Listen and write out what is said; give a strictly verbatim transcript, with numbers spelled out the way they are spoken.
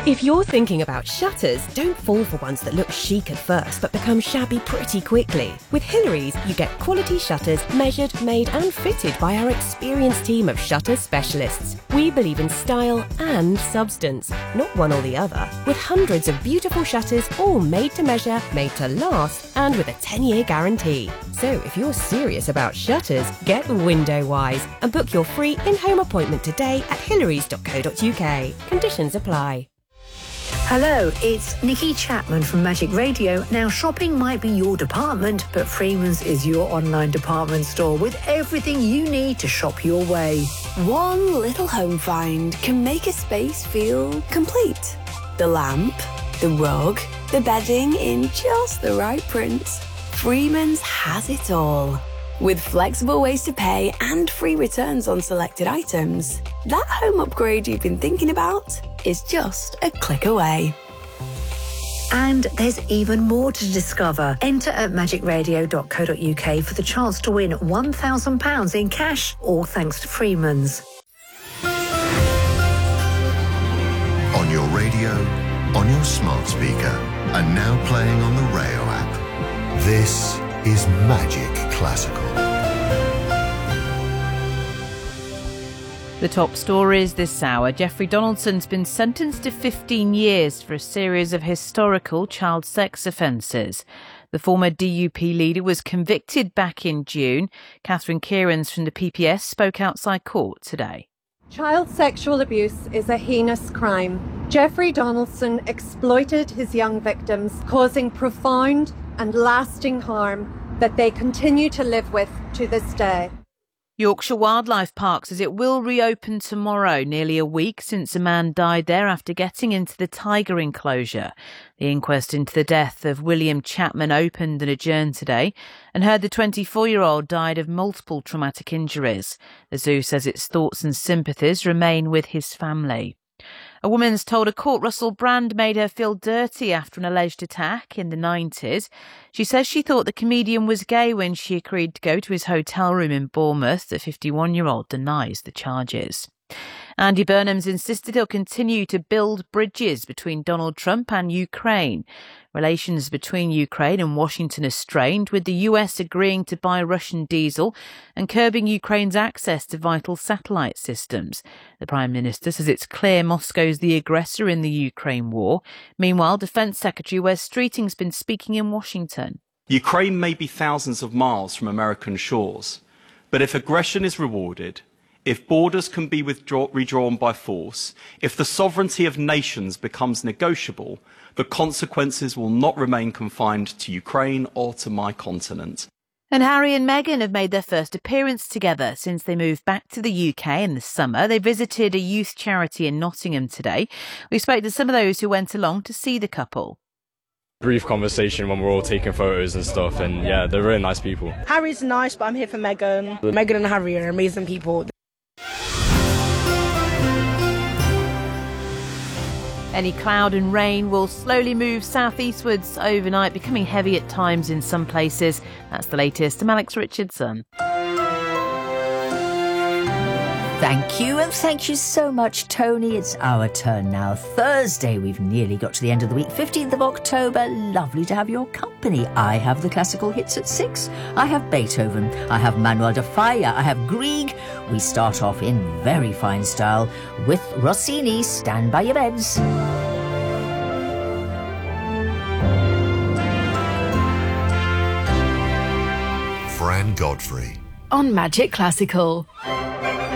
If you're thinking about shutters, don't fall for ones that look chic at first but become shabby pretty quickly. With Hillary's, you get quality shutters measured, made and fitted by our experienced team of shutter specialists. We believe in style and substance, not one or the other. With hundreds of beautiful shutters, all made to measure, made to last, and with a ten-year guarantee. So if you're serious about shutters, get Window-Wise and book your free in-home appointment today at hillarys dot co dot uk. Conditions apply. Hello, it's Nikki Chapman from Magic Radio. Now, shopping might be your department, but Freeman's is your online department store with everything you need to shop your way. One little home find can make a space feel complete. The lamp, the rug, the bedding in just the right prints. Freeman's has it all. With flexible ways to pay and free returns on selected items, that home upgrade you've been thinking about is just a click away. And there's even more to discover. Enter at magic radio dot co dot uk for the chance to win one thousand pounds in cash, all thanks to Freeman's. On your radio, on your smart speaker, and now playing on the Rayo app. This is Magic Classical. The top stories this hour. Jeffrey Donaldson's been sentenced to fifteen years for a series of historical child sex offences. The former D U P leader was convicted back in June. Catherine Kierans from the P P S spoke outside court today. Child sexual abuse is a heinous crime. Jeffrey Donaldson exploited his young victims, causing profound and lasting harm that they continue to live with to this day. Yorkshire Wildlife Park says it will reopen tomorrow, nearly a week since a man died there after getting into the tiger enclosure. The inquest into the death of William Chapman opened and adjourned today and heard the twenty-four-year-old died of multiple traumatic injuries. The zoo says its thoughts and sympathies remain with his family. A woman's told a court Russell Brand made her feel dirty after an alleged attack in the nineties. She says she thought the comedian was gay when she agreed to go to his hotel room in Bournemouth. The fifty-one-year-old denies the charges. Andy Burnham's insisted he'll continue to build bridges between Donald Trump and Ukraine. Relations between Ukraine and Washington are strained, with the U S agreeing to buy Russian diesel and curbing Ukraine's access to vital satellite systems. The Prime Minister says it's clear Moscow's the aggressor in the Ukraine war. Meanwhile, Defence Secretary Wes Streeting's been speaking in Washington. Ukraine may be thousands of miles from American shores, but if aggression is rewarded, if borders can be withdraw- redrawn by force, if the sovereignty of nations becomes negotiable, the consequences will not remain confined to Ukraine or to my continent. And Harry and Meghan have made their first appearance together since they moved back to the U K in the summer. They visited a youth charity in Nottingham today. We spoke to some of those who went along to see the couple. Brief conversation when we're all taking photos and stuff, and yeah, they're really nice people. Harry's nice, but I'm here for Meghan. Meghan and Harry are amazing people. Any cloud and rain will slowly move southeastwards overnight, becoming heavy at times in some places. That's the latest. I'm Alex Richardson. Thank you, and thank you so much, Tony. It's our turn now. Thursday, we've nearly got to the end of the week, fifteenth of October. Lovely to have your company. I have the classical hits at six. I have Beethoven. I have Manuel de Falla. I have Grieg. We start off in very fine style with Rossini. Stand by your beds. Fran Godfrey on Magic Classical.